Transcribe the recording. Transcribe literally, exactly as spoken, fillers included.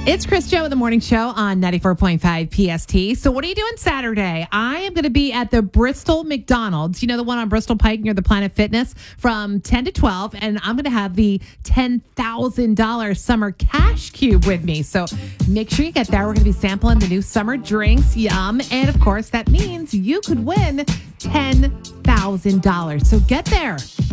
It's Chris Joe with the morning show on ninety-four point five P S T. So what are you doing Saturday? I am going to be at the Bristol McDonald's, you know, the one on Bristol Pike near the Planet Fitness from ten to twelve. And I'm going to have the ten thousand dollars summer cash cube with me. So make sure you get there. We're going to be sampling the new summer drinks. Yum. And of course, that means you could win ten thousand dollars. So get there.